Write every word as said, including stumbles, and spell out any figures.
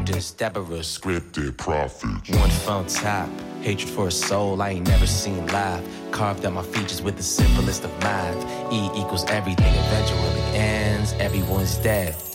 Judas, Deborah, scripted prophets. One from top, hatred for a soul I ain't never seen live. Carved out my features with the simplest of math. E equals everything eventually ends, everyone's dead.